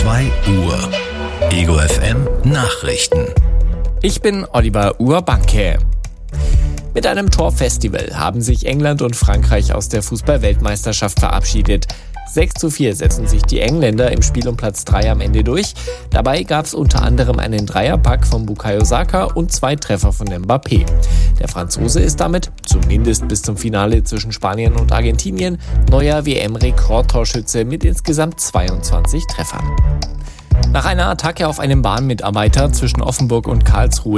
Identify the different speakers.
Speaker 1: 2 Uhr. Ego FM Nachrichten.
Speaker 2: Ich bin Oliver Urbanke. Mit einem Torfestival haben sich England und Frankreich aus der Fußball-Weltmeisterschaft verabschiedet. 6:4 setzen sich die Engländer im Spiel um Platz 3 am Ende durch. Dabei gab es unter anderem einen Dreierpack von Bukayo Saka und 2 Treffer von Mbappé. Der Franzose ist damit, zumindest bis zum Finale zwischen Spanien und Argentinien, neuer WM-Rekordtorschütze mit insgesamt 22 Treffern. Nach einer Attacke auf einen Bahnmitarbeiter zwischen Offenburg und Karlsruhe